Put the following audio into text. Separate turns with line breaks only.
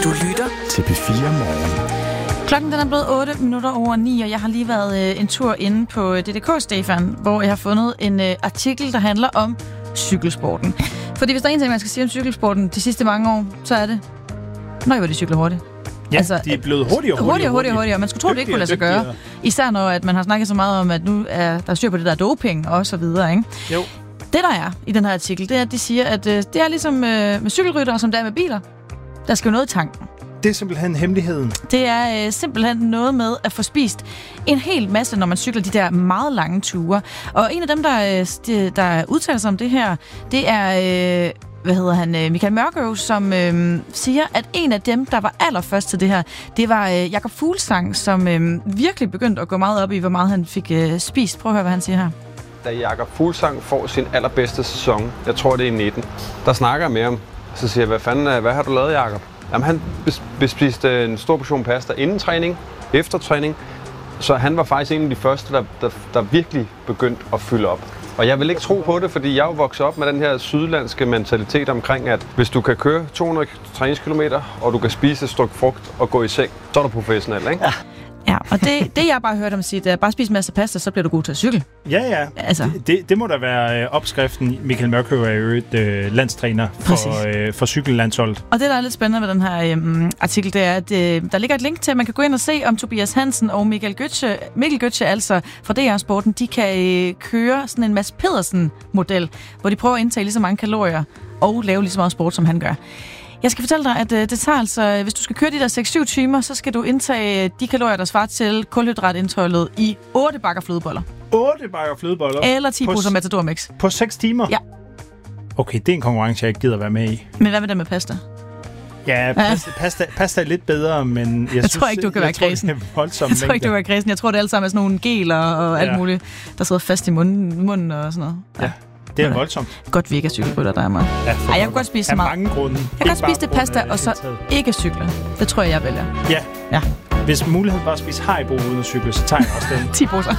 Du lytter til P4 Morgen.
Klokken den er blevet 8:08, og jeg har lige været en tur inde på DDK, Stefan, hvor jeg har fundet en artikel, der handler om cykelsporten. Fordi hvis der er en ting, man skal sige om cykelsporten de sidste mange år, så er det, hvor de cykler hurtigt.
Ja, altså, de er blevet hurtigere.
Man skulle tro, det ikke kunne lade sig gøre. Især når at man har snakket så meget om, at nu er der styr på det der doping og så videre, ikke?
Jo.
Det, der er i den her artikel, det er, at de siger, at det er ligesom med cykelryttere, som der er med biler. Der skal jo noget i tanken.
Det er simpelthen hemmeligheden.
Det er simpelthen noget med at få spist en hel masse, når man cykler de der meget lange ture. Og en af dem, der udtaler sig om det her, det er Michael Mørkøv, som siger, at en af dem, der var allerførst til det her, det var Jakob Fuglsang, som virkelig begyndte at gå meget op i, hvor meget han fik spist. Prøv at høre, hvad han siger her.
Da Jakob Fuglsang får sin allerbedste sæson, jeg tror det er 19, der snakker jeg med ham. Så siger jeg, hvad har du lavet, Jakob? Jamen, han bespiste en stor portion pasta inden træning, efter træning, så han var faktisk en af de første, der virkelig begyndte at fylde op. Og jeg vil ikke tro på det, fordi jeg er jo vokset op med den her sydlandske mentalitet omkring, at hvis du kan køre 200 træningskilometer, og du kan spise et stykke frugt og gå i seng, så er du professionel, ikke?
Ja, og det jeg bare hørt om sige, det er bare spise en masse pasta, så bliver du god til at cykle.
Ja. Altså. Det må da være opskriften. Michael Mørkøv er jo landstræner for cykellandsholdet. Og
det, der er lidt spændende ved den her artikel, det er, at der ligger et link til, at man kan gå ind og se, om Tobias Hansen og Mikkel Götze, altså fra DR Sporten, de kan køre sådan en Mads Pedersen-model, hvor de prøver at indtage lige så mange kalorier og lave lige så meget sport, som han gør. Jeg skal fortælle dig, at det tager altså, hvis du skal køre de der 6-7 timer, så skal du indtage de kalorier, der svarer til kulhydratindholdet i 8 bakker flødeboller.
8 bakker flødeboller?
Eller 10 poser Matador Mix.
På 6 timer?
Ja.
Okay, det er en konkurrence, jeg ikke gider være med i.
Men hvad med det med pasta?
Ja, pasta er lidt bedre, men jeg
tror ikke, du kan være kredsen. Jeg tror ikke, du kan være kredsen. Jeg tror, det alle sammen er sådan nogle geler og alt muligt, der sidder fast i munden og sådan noget.
Ja. Det er voldsomt.
Godt, vi ikke er cykelrytter, der er mig. Ja, jeg kan godt spise så meget.
Af mange grunde.
Jeg kan godt spise det pasta, og så ikke cykle. Det tror jeg vælger.
Ja. Hvis muligheden bare at spise Haribo uden at cykle, så tager jeg også den.
10 poser.